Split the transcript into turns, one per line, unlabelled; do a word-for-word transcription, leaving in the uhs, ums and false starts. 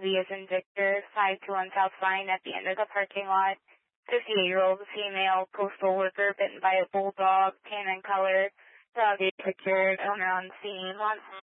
V as in Victor, five two one South Vine at the end of the parking lot. fifty-eight-year-old female postal worker bitten by a bulldog, tan in color. Dog is secured. Owner on scene. One